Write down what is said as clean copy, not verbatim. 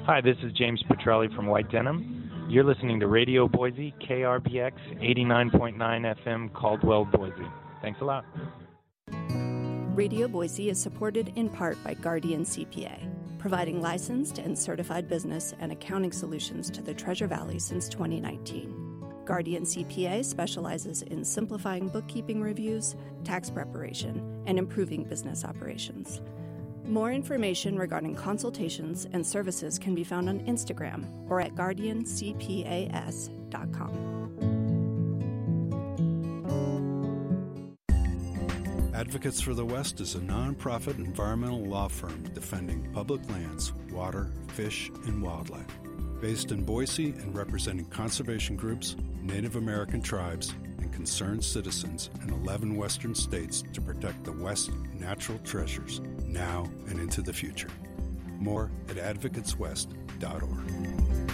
Hi, this is James Petrelli from White Denim. You're listening to Radio Boise, KRBX 89.9 FM, Caldwell, Boise. Thanks a lot. Radio Boise is supported in part by Guardian CPA, providing licensed and certified business and accounting solutions to the Treasure Valley since 2019. Guardian CPA specializes in simplifying bookkeeping reviews, tax preparation, and improving business operations. More information regarding consultations and services can be found on Instagram or at guardiancpas.com. Advocates for the West is a nonprofit environmental law firm defending public lands, water, fish, and wildlife. Based in Boise and representing conservation groups, Native American tribes, and concerned citizens in 11 western states to protect the West's natural treasures now and into the future. More at advocateswest.org.